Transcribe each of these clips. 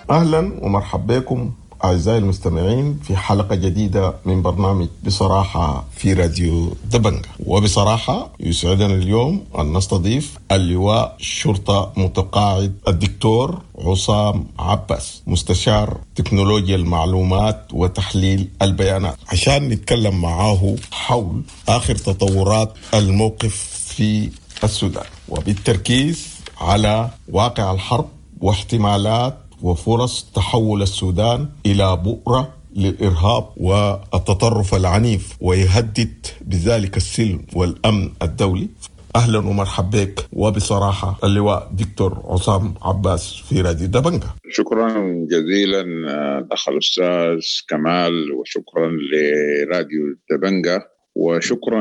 أهلا ومرحبا بكم أعزائي المستمعين في حلقة جديدة من برنامج بصراحة في راديو دبنجة. وبصراحة يسعدنا اليوم أن نستضيف اللواء شرطة متقاعد الدكتور عصام عباس، مستشار تكنولوجيا المعلومات وتحليل البيانات، عشان نتكلم معاه حول آخر تطورات الموقف في السودان، وبالتركيز على واقع الحرب واحتمالات وفرص تحول السودان إلى بؤرة للإرهاب والتطرف العنيف، ويهدد بذلك السلم والأمن الدولي. أهلا ومرحبا بك وبصراحة اللواء دكتور عصام عباس في راديو دبنجة. شكرا جزيلا الأخ الأستاذ كمال، وشكرا لراديو دبنجة، وشكرا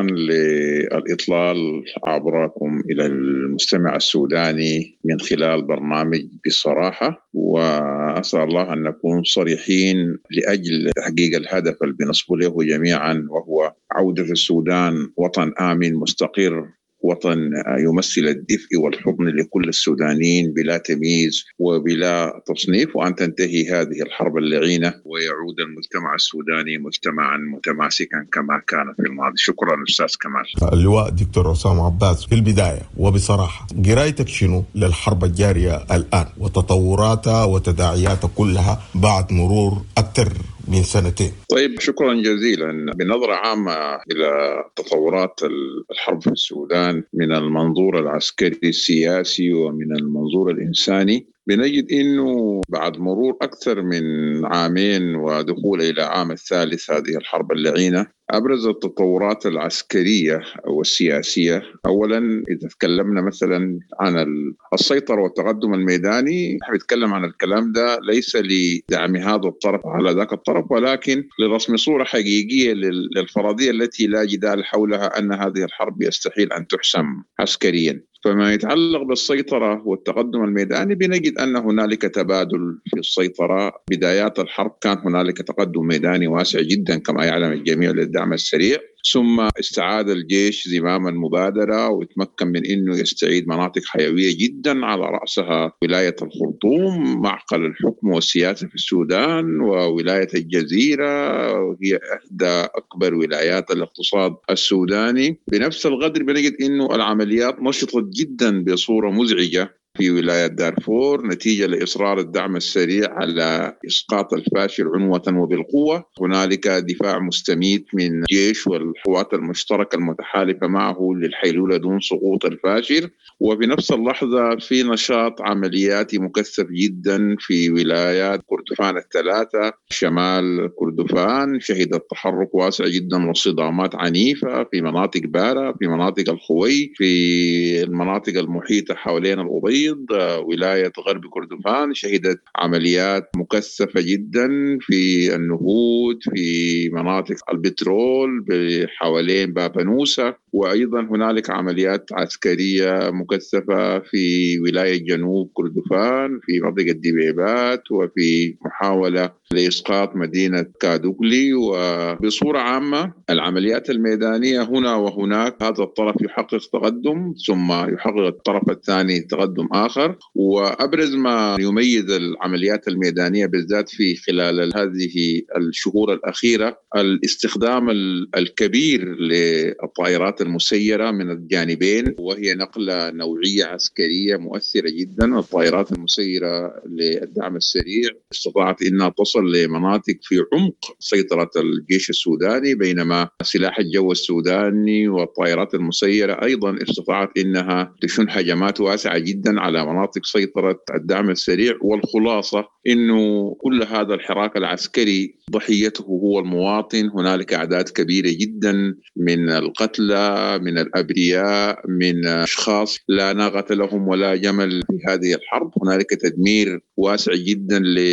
للإطلال عبركم إلى المستمع السوداني من خلال برنامج بصراحة. وأسأل الله أن نكون صريحين لأجل تحقيق الهدف اللي بنصب له جميعا، وهو عودة السودان وطن آمن مستقر، وطن يمثل الدفء والحضن لكل السودانيين بلا تمييز وبلا تصنيف، وأن تنتهي هذه الحرب اللعينة ويعود المجتمع السوداني مجتمعا متماسكا كما كان في الماضي. شكرا أستاذ كمال. اللواء دكتور عصام عباس، في البداية وبصراحة قرايتك شنو للحرب الجارية الآن وتطوراتها وتداعياتها كلها بعد مرور أكثر من سنتين؟ طيب، شكرا جزيلا. بنظرة عامة إلى تطورات الحرب في السودان من المنظور العسكري السياسي ومن المنظور الإنساني، بنجد إنه بعد مرور أكثر من عامين ودخول إلى عام الثالث هذه الحرب اللعينة، أبرز التطورات العسكرية والسياسية. أولا إذا تكلمنا مثلا عن السيطرة والتقدم الميداني، نحن نتكلم عن الكلام ده ليس لدعم هذا الطرف على ذاك الطرف، ولكن لرسم صورة حقيقية للفرضية التي لا جدال حولها أن هذه الحرب يستحيل أن تحسم عسكريا. فما يتعلق بالسيطرة والتقدم الميداني، بنجد أن هنالك تبادل في السيطرة. بدايات الحرب كان هنالك تقدم ميداني واسع جدا كما يعلم الجميع للدعم السريع، ثم استعاد الجيش زمام المبادرة ويتمكن من أنه يستعيد مناطق حيوية جدا، على رأسها ولاية الخرطوم معقل الحكم والسياسة في السودان، وولاية الجزيرة وهي إحدى أكبر ولايات الاقتصاد السوداني. بنفس القدر بنجد أنه العمليات نشطت جدا بصورة مزعجة في ولاية دارفور نتيجة لإصرار الدعم السريع على إسقاط الفاشل عنوة وبالقوة. هنالك دفاع مستميت من الجيش والقوات المشتركة المتحالفة معه للحيلولة دون سقوط الفاشل. وفي نفس اللحظة في نشاط عملياتي مكثف جدا في ولايات كردفان الثلاثة. شمال كردفان شهدت تحرك واسع جدا وصدامات عنيفة في مناطق بارا، في مناطق الخوي، في المناطق المحيطة حوالين الأبيض. ولاية غرب كردفان شهدت عمليات مكثفة جدا في النهوض، في مناطق البترول حوالين بابانوسا، وأيضا هنالك عمليات عسكرية مكثفة في ولاية جنوب كردفان في منطقة دبيبات، وفي محاولة لإسقاط مدينة كادوغلي. وبصورة عامة العمليات الميدانية هنا وهناك، هذا الطرف يحقق تقدم ثم يحقق الطرف الثاني تقدم آخر. وأبرز ما يميز العمليات الميدانية بالذات في خلال هذه الشهور الأخيرة الاستخدام الكبير للطائرات المسيرة من الجانبين، وهي نقلة نوعية عسكرية مؤثرة جدا. الطائرات المسيرة للدعم السريع استطاعت أنها تصل لمناطق في عمق سيطرة الجيش السوداني، بينما سلاح الجو السوداني والطائرات المسيرة أيضا استطاعت أنها تشن هجمات واسعة جدا على مناطق سيطرة الدعم السريع. والخلاصة أنه كل هذا الحراك العسكري ضحيته هو المواطن. هنالك أعداد كبيرة جدا من القتلى، من الأبرياء، من أشخاص لا ناقة لهم ولا جمل في هذه الحرب. هنالك تدمير واسع جدا للبنية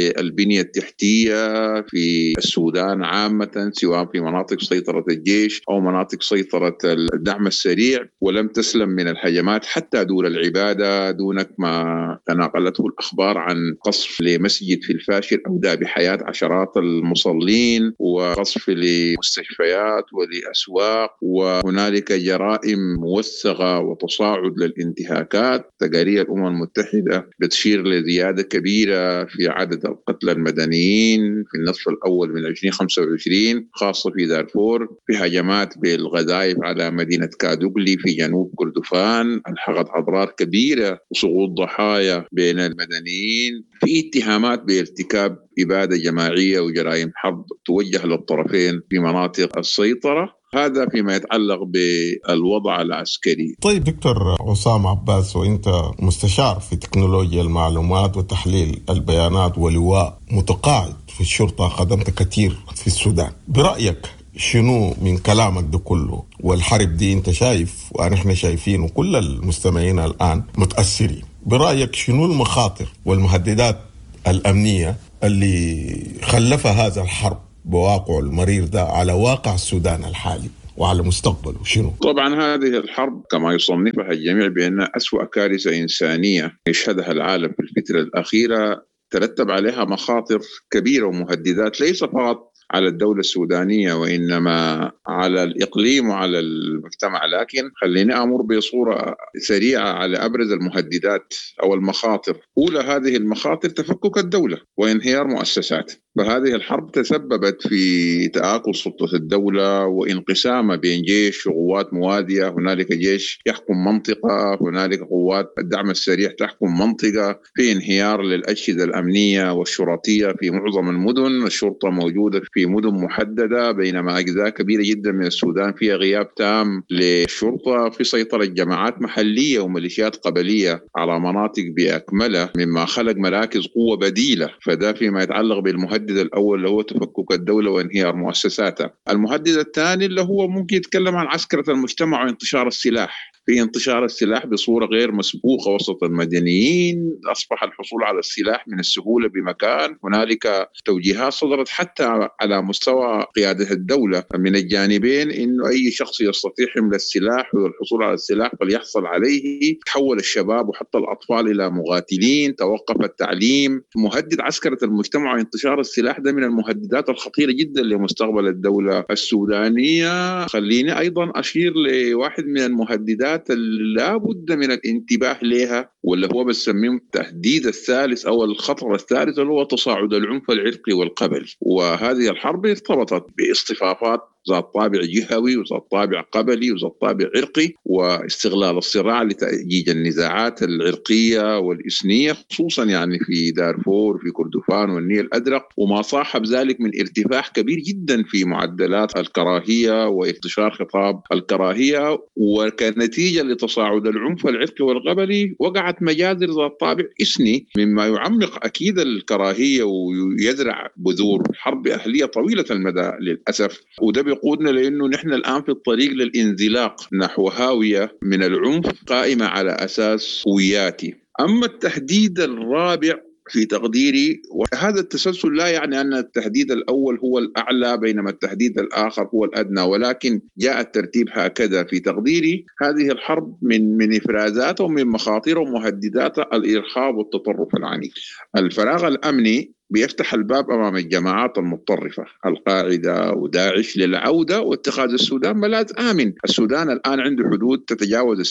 البنية التحتية في السودان عامة، سواء في مناطق سيطرة الجيش أو مناطق سيطرة الدعم السريع، ولم تسلم من الهجمات حتى دور العبادة، دونك ما تناقلته الأخبار عن قصف لمسجد في الفاشر أودى بحياة عشرات المصلين، وقصف لمستشفيات ولأسواق، وهنالك جرائم موثقة وتصاعد للانتهاكات. تقارير الأمم المتحدة بتشير لزيادة كبيرة في عدد القتلى المدنيين في النصف الأول من 2025، خاصة في دارفور، في هجمات بالقذائف على مدينة كادوغلي في جنوب كردفان، الحقت أضرار كبيرة وسقوط ضحايا بين المدنيين، في اتهامات بارتكاب إبادة جماعية وجرائم حرب توجه للطرفين في مناطق السيطرة. هذا فيما يتعلق بالوضع العسكري. طيب دكتور عصام عباس، وانت مستشار في تكنولوجيا المعلومات وتحليل البيانات ولواء متقاعد في الشرطة، خدمت كثير في السودان، برأيك شنو من كلامك ده كله والحرب دي انت شايف ونحن شايفين وكل المستمعين الآن متأثرين، برأيك شنو المخاطر والمهددات الأمنية اللي خلفها هذا الحرب بواقع المرير ده على واقع السودان الحالي وعلى مستقبله شنو؟ طبعا هذه الحرب كما يصنفها الجميع بأنها أسوأ كارثة إنسانية يشهدها العالم في الفترة الأخيرة، ترتب عليها مخاطر كبيرة ومهددات ليس فقط على الدولة السودانية وإنما على الإقليم وعلى المجتمع. لكن خليني أمر بصورة سريعة على أبرز المهددات أو المخاطر. أولى هذه المخاطر تفكك الدولة وانهيار مؤسسات، فهذه الحرب تسببت في تآكل سلطة الدولة وانقسامها بين جيش وقوات موازية، هنالك جيش يحكم منطقة، هنالك قوات الدعم السريع تحكم منطقة، في انهيار للأجهزة الأمنية والشرطية في معظم المدن، الشرطة موجودة في مدن محددة بينما أجزاء كبيرة جدا من السودان فيها غياب تام للشرطة، في سيطرة جماعات محلية وميليشيات قبلية على مناطق بأكملها مما خلق مراكز قوة بديلة. فده فيما يتعلق بالمهدد الأول اللي هو تفكك الدولة وانهيار مؤسساتها. المهدد الثاني اللي هو ممكن يتكلم عن عسكرة المجتمع وانتشار السلاح. في انتشار السلاح بصورة غير مسبوقة وسط المدنيين، أصبح الحصول على السلاح من السهولة بمكان، هنالك توجيهات صدرت حتى على مستوى قيادة الدولة من الجانبين إنه أي شخص يستطيع حمل السلاح والحصول على السلاح فليحصل عليه. تحول الشباب وحتى الأطفال إلى مقاتلين، توقف التعليم. مهدد عسكرة المجتمع وانتشار السلاح ده من المهددات الخطيرة جدا لمستقبل الدولة السودانية. خليني أيضا أشير لواحد من المهددات لا بد من الانتباه لها، واللي هو بسميه التهديد الثالث أو الخطر الثالث، اللي هو تصاعد العنف العرقي والقبلي. وهذه الحرب ارتبطت باصطفافات ذات طابع جهوي وذات طابع قبلي وذات طابع عرقي، واستغلال الصراع لتأجيج النزاعات العرقية والإثنية، خصوصا يعني في دارفور في كردفان والنيل الأزرق، وما صاحب ذلك من ارتفاع كبير جدا في معدلات الكراهية وانتشار خطاب الكراهية. وكنتيجة لتصاعد العنف العرقي والقبلي وقعت مجازر ذات طابع إثني مما يعمق أكيد الكراهية ويزرع بذور حرب أهلية طويلة المدى للأسف. وده بيقودنا لأنه نحن الآن في الطريق للانزلاق نحو هاوية من العنف قائمة على أساس هوياتي. أما التهديد الرابع في تقديري، وهذا التسلسل لا يعني أن التهديد الأول هو الأعلى بينما التهديد الآخر هو الأدنى، ولكن جاء الترتيب هكذا في تقديري. هذه الحرب من إفرازاتها ومن مخاطر ومهدداتها الإرهاب والتطرف العنيف. الفراغ الأمني بيفتح الباب أمام الجماعات المتطرفة القاعدة وداعش للعودة واتخاذ السودان ملاذ آمن. السودان الآن عنده حدود تتجاوز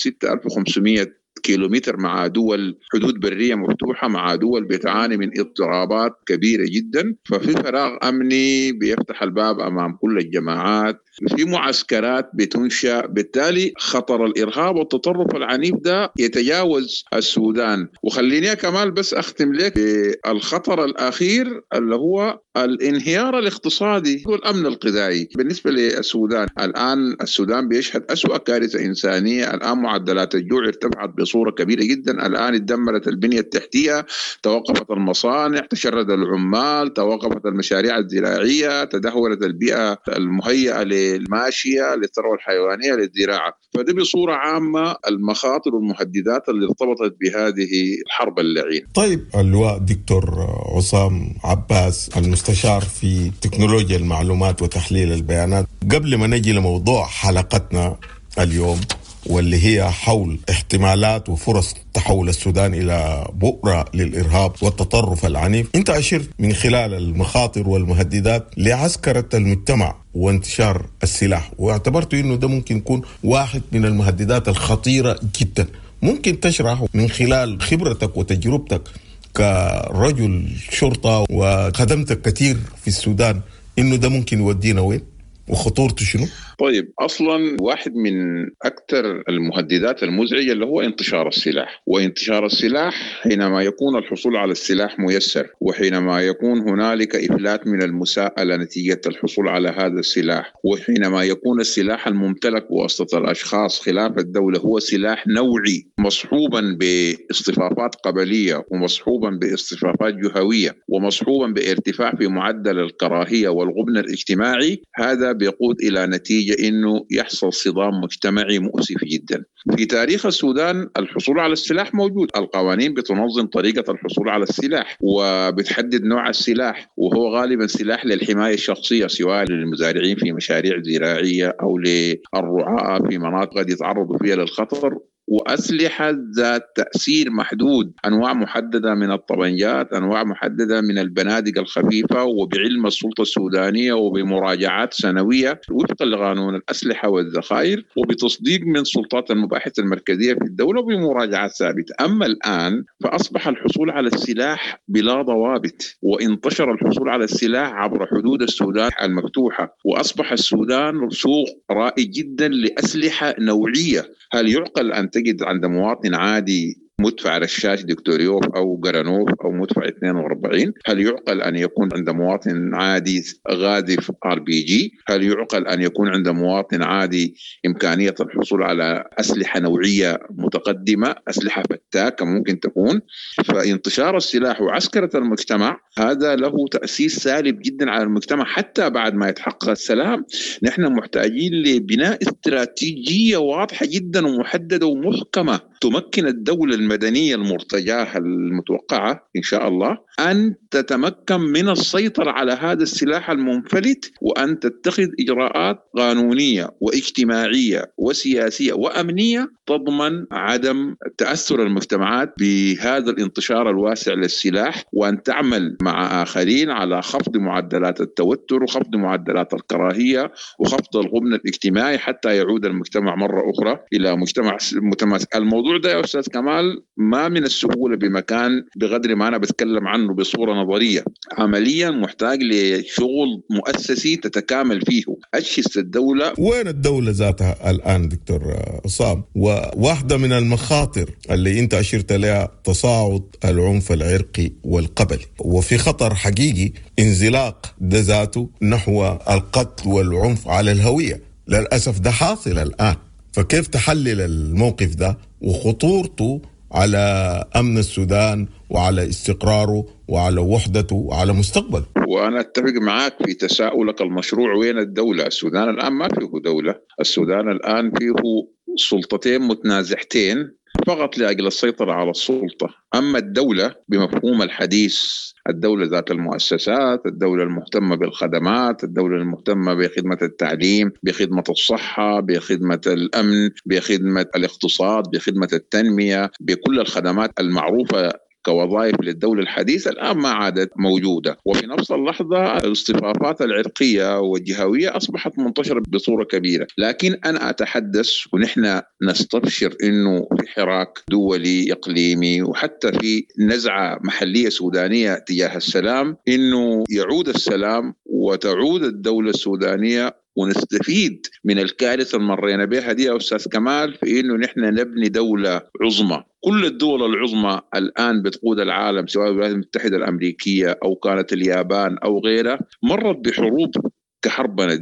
6500 كيلومتر مع دول حدود برية مفتوحة مع دول بتعاني من اضطرابات كبيرة جدا، ففي فراغ أمني بيفتح الباب أمام كل الجماعات، في معسكرات بتنشأ، بالتالي خطر الإرهاب والتطرف العنيف ده يتجاوز السودان. وخليني كمال بس أختم لك بالخطر الأخير اللي هو الانهيار الاقتصادي والأمن الغذائي بالنسبة للسودان. الآن السودان بيشهد أسوأ كارثة إنسانية، الآن معدلات الجوع ارتفعت بصورة كبيرة جدا. الآن اتدمرت البنية التحتية، توقفت المصانع، تشرد العمال، توقفت المشاريع الزراعية، تدهورت البيئة المهيئة للماشية، للثروة الحيوانية، للزراعة. فده بصورة عامة المخاطر والمهددات اللي ارتبطت بهذه الحرب اللعينة. طيب اللواء دكتور عصام عباس، المستشار في تكنولوجيا المعلومات وتحليل البيانات، قبل ما نجي لموضوع حلقتنا اليوم واللي هي حول احتمالات وفرص تحول السودان إلى بؤرة للإرهاب والتطرف العنيف، أنت أشرت من خلال المخاطر والمهددات لعسكرة المجتمع وانتشار السلاح، واعتبرت أنه ده ممكن يكون واحد من المهددات الخطيرة جدا. ممكن تشرح من خلال خبرتك وتجربتك كرجل شرطة وخدمتك كثير في السودان إنه ده ممكن يودينا وين وخطورته شنو؟ طيب، أصلا واحد من أكثر المهددات المزعجة اللي هو انتشار السلاح. وانتشار السلاح حينما يكون الحصول على السلاح ميسر، وحينما يكون هنالك إفلات من المساءلة نتيجة الحصول على هذا السلاح، وحينما يكون السلاح الممتلك بواسطة الأشخاص خلاف الدولة هو سلاح نوعي مصحوبا باصطفافات قبلية ومصحوبا باصطفافات جهوية ومصحوبا بارتفاع في معدل الكراهية والغبن الاجتماعي، هذا بيقود إلى نتيجة إنه يحصل صدام مجتمعي مؤسف جدا. في تاريخ السودان الحصول على السلاح موجود، القوانين بتنظم طريقة الحصول على السلاح وبتحدد نوع السلاح، وهو غالبا سلاح للحماية الشخصية سواء للمزارعين في مشاريع زراعية أو للرعاة في مناطق قد يتعرضوا فيها للخطر، وأسلحة ذات تأثير محدود، أنواع محددة من الطبنجات، أنواع محددة من البنادق الخفيفة، وبعلم السلطة السودانية وبمراجعات سنوية وفقا لقانون الأسلحة والذخائر وبتصديق من سلطات المباحث المركزية في الدولة وبمراجعات ثابتة. أما الآن فأصبح الحصول على السلاح بلا ضوابط، وانتشر الحصول على السلاح عبر حدود السودان المفتوحة، وأصبح السودان سوق رائج جدا لأسلحة نوعية. هل يعقل أن تجد عند مواطن عادي مدفع رشاش دكتوريوف أو جرانوف أو مدفع 42؟ هل يعقل أن يكون عند مواطن عادي غاذف RPG؟ هل يعقل أن يكون عند مواطن عادي إمكانية الحصول على أسلحة نوعية متقدمة، أسلحة فتاكة ممكن تكون؟ فانتشار السلاح وعسكرة المجتمع هذا له تأثير سالب جدا على المجتمع. حتى بعد ما يتحقق السلام نحن محتاجين لبناء استراتيجية واضحة جدا ومحددة ومحكمة تمكن الدولة المدنية المرتجاة المتوقعة إن شاء الله أن تتمكن من السيطرة على هذا السلاح المنفلت، وأن تتخذ إجراءات قانونية واجتماعية وسياسية وأمنية تضمن عدم تأثر المجتمعات بهذا الانتشار الواسع للسلاح، وأن تعمل مع آخرين على خفض معدلات التوتر وخفض معدلات الكراهية وخفض الغبن الاجتماعي حتى يعود المجتمع مرة أخرى إلى مجتمع متماسك. الموضوع ده يا أستاذ كمال ما من السهولة بمكان بقدر ما أنا بتكلم عنه بصورة نظرية، عمليا محتاج لشغل مؤسسي تتكامل فيه أجهزة الدولة. وين الدولة ذاتها الآن دكتور عصام؟ وواحدة من المخاطر اللي أنت أشرت لها تصاعد العنف العرقي والقبلي، وفي خطر حقيقي انزلاق ده ذاته نحو القتل والعنف على الهوية. للأسف ده حاصل الآن، فكيف تحلل الموقف ده وخطورته على أمن السودان وعلى استقراره وعلى وحدته وعلى مستقبله؟ وأنا أتفق معك في تساؤلك المشروع وين الدولة. السودان الآن ما فيه دولة، السودان الآن فيه سلطتين متنازعتين فقط لأجل السيطرة على السلطة. أما الدولة بمفهوم الحديث، الدولة ذات المؤسسات، الدولة المهتمة بالخدمات، الدولة المهتمة بخدمة التعليم، بخدمة الصحة، بخدمة الأمن، بخدمة الاقتصاد، بخدمة التنمية، بكل الخدمات المعروفة كوظائف للدولة الحديثة الآن ما عادت موجودة. وفي نفس اللحظة الاصطفافات العرقية والجهوية أصبحت منتشرة بصورة كبيرة. لكن أنا أتحدث ونحن نستبشر أنه في حراك دولي إقليمي وحتى في نزعة محلية سودانية تجاه السلام، أنه يعود السلام وتعود الدولة السودانية ونستفيد من الكارثة اللي مرينا بها دي يا أستاذ كمال في إنه نحن نبني دولة عظمى. كل الدول العظمى الآن بتقود العالم سواء الولايات المتحدة الأمريكية أو كانت اليابان أو غيرها مرت بحروب كحربنا دي،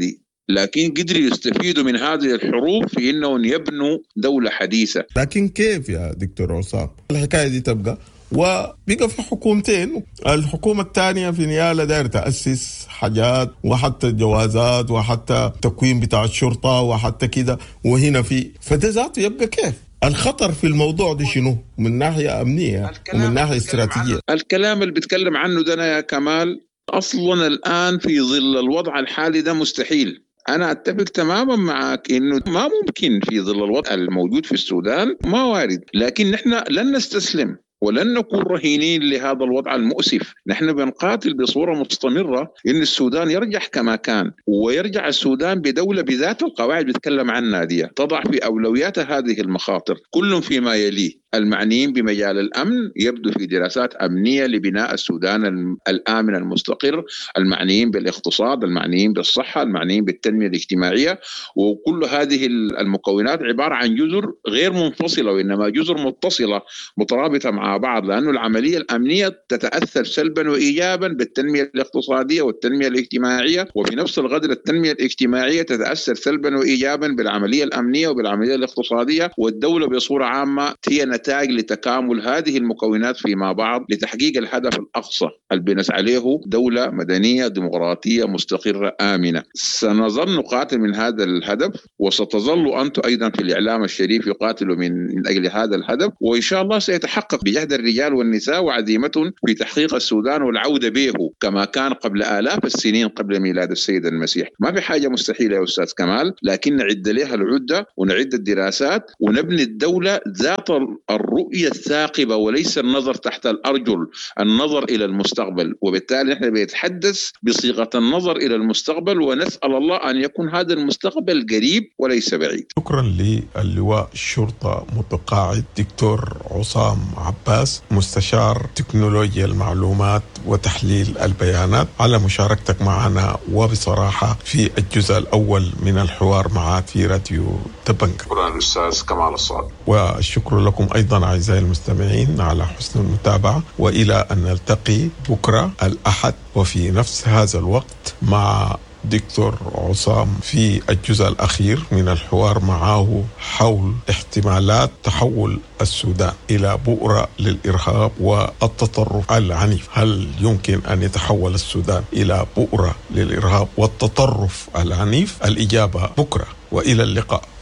لكن قدروا يستفيدوا من هذه الحروب في إنهم يبنوا دولة حديثة. لكن كيف يا دكتور عصام الحكاية دي تبقى؟ وبقى في حكومتين، الحكومة الثانية في نيالا داير تأسس حاجات وحتى جوازات وحتى تكوين بتاع الشرطة وحتى كده، وهنا في فده ذاته يبقى كيف؟ الخطر في الموضوع ده شنو؟ من ناحية أمنية ومن ناحية استراتيجية. الكلام اللي بيتكلم عنه ده يا كمال أصلا الآن في ظل الوضع الحالي ده مستحيل. أنا أتفق تماما معك إنه ما ممكن في ظل الوضع الموجود في السودان، ما وارد، لكن نحن لن نستسلم ولن نكون رهينين لهذا الوضع المؤسف. نحن بنقاتل بصورة مستمرة إن السودان يرجع كما كان، ويرجع السودان بدولة بذات القواعد بيتكلم عنها دي، تضع في أولويات هذه المخاطر كل فيما يليه. المعنيين بمجال الأمن يبدو في دراسات أمنية لبناء السودان الآمن المستقر، المعنيين بالاقتصاد، المعنيين بالصحة، المعنيين بالتنمية الاجتماعية، وكل هذه المكونات عبارة عن جزر غير منفصلة وإنما جزر متصلة مترابطة مع بعض، لأن العملية الأمنية تتأثر سلبا وإيجابا بالتنمية الاقتصادية والتنمية الاجتماعية، وفي نفس القدر التنمية الاجتماعية تتأثر سلبا وإيجابا بالعملية الأمنية وبالعملية الاقتصادية، والدولة بصورة عامة هي نتاج لتكامل هذه المكونات فيما بعض لتحقيق الهدف الأقصى اللي بنسعى عليه دولة مدنية ديمقراطية مستقرة آمنة. سنظل نقاتل من هذا الهدف، وستظل أنتم أيضا في الإعلام الشريف يقاتلوا من أجل هذا الهدف، وإن شاء الله سيتحقق بجهد الرجال والنساء وعزيمتهم في تحقيق السودان والعودة به كما كان قبل آلاف السنين قبل ميلاد السيد المسيح. ما في حاجة مستحيلة يا أستاذ كمال، لكن نعد لها العدة ونعد الدراسات ونبني الدولة ذات الرؤية الثاقبة وليس النظر تحت الأرجل، النظر إلى المستقبل. وبالتالي نحن بنتحدث بصيغة النظر إلى المستقبل، ونسأل الله أن يكون هذا المستقبل قريب وليس بعيد. شكرا للواء الشرطة متقاعد دكتور عصام عباس، مستشار تكنولوجيا المعلومات وتحليل البيانات، على مشاركتك معنا وبصراحة في الجزء الأول من الحوار معك في راديو دبنجة. شكرا أستاذ كمال الصادق، والشكر لكم أيضا أعزائي المستمعين على حسن المتابعة، وإلى أن نلتقي بكرة الأحد وفي نفس هذا الوقت مع دكتور عصام في الجزء الأخير من الحوار معه حول احتمالات تحول السودان إلى بؤرة للإرهاب والتطرف العنيف. هل يمكن أن يتحول السودان إلى بؤرة للإرهاب والتطرف العنيف؟ الإجابة بكرة، وإلى اللقاء.